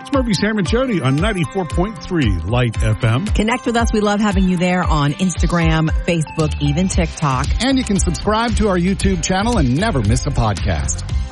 It's Murphy, Sam, and Jody on 94.3 Light FM. Connect with us. We love having you there on Instagram, Facebook, even TikTok. And you can subscribe to our YouTube channel and never miss a podcast.